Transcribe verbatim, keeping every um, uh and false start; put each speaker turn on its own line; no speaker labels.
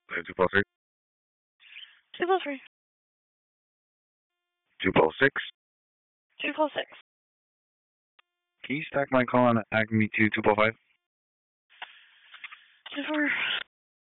two four three.
two four three.
two four six.
two four six.
Can you stack my call on Acme two two four five?
two four.